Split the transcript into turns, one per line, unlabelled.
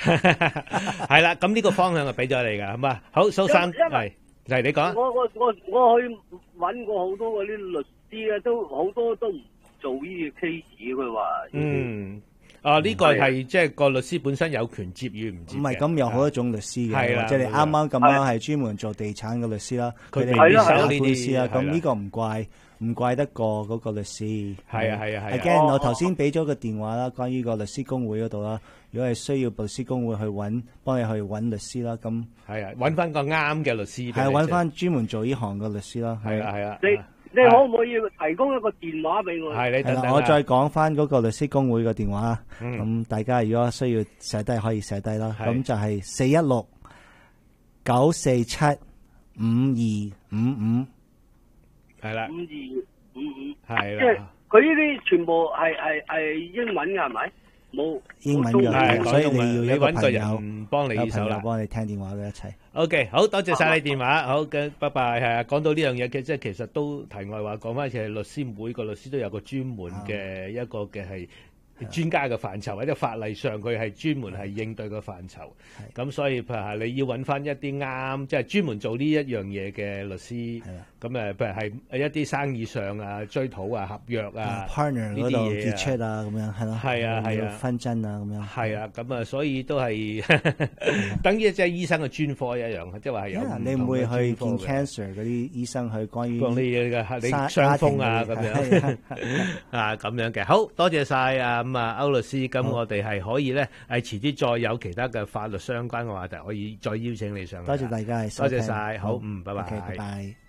係啦，咁呢個方向就俾咗你㗎，係嘛？好，蘇生係你講。
我去揾過好多嗰啲律師咧，都好多都唔做呢啲 case，佢話。
呢個係即係個律師本身有權接與唔接嘅。
唔係咁有好多種律師嘅，或者你啱啱咁樣係專門做地產嘅律師啦，佢哋係打官司啊，咁呢個唔怪得過嗰個律師。
係啊。
Again，我頭先俾咗個電話啦，關於個律師公會嗰度啦，如果係需要律師公會去幫你去揾律師啦，咁
係啊，揾翻個啱嘅律師。
係揾翻專門做呢行嘅律師啦。
係啊。
你可唔可以提供一個電話俾我？
係你等等。
我再講翻嗰個律師公會嘅電話，咁大家如果需要寫低可以寫低啦。咁就係416-947-5255。
係啦。
5255。
係啦。
即係佢呢啲全部係英文㗎，係咪？冇
英文嘅，所以你要一個朋友
幫你手啦，
幫你聽電話嘅一齊。
OK， 好多謝晒你電話，好嘅，拜拜。係啊，講到呢樣嘢嘅，即係其實都題外話講翻，其實律師每個律師都有個專門嘅一個嘅係專家嘅範疇，或者法例上佢係專門係應對嘅範疇。咁所以譬如係你要揾翻一啲啱，即係專門做呢一樣嘢嘅律師。咁譬如係一啲生意上啊、追討啊、合約啊、
partner 嗰度結出啊，咁樣係咯。係啊，紛爭啊，咁樣。
係啊，咁啊，所以都係等於即係醫生嘅專科一樣，即係話係有唔同嘅專科嘅。
你唔會去見 cancer 嗰啲醫生去關於
講呢嘢嘅，你傷風啊咁樣啊咁樣嘅。好多謝晒啊咁啊歐律師，咁我哋係可以咧係遲啲再有其他嘅法律相關嘅話題，可以再邀請你上嚟。
多謝大家，
多謝晒，好，拜拜。
拜拜。